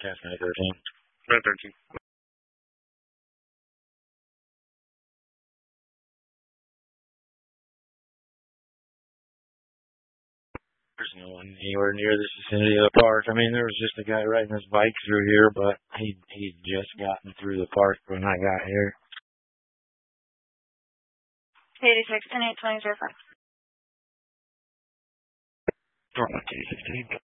Task 913. 913. There's no one anywhere near this vicinity of the park. I mean, there was just a guy riding his bike through here, but he'd just gotten through the park when I got here. 86 and 82005. 15.